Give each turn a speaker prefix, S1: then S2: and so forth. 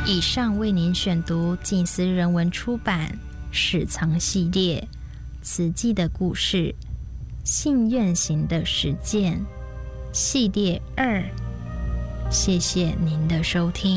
S1: 以上为您选读静思人文出版史藏系列慈济的故事信愿行的实践系列2，谢谢您的收听。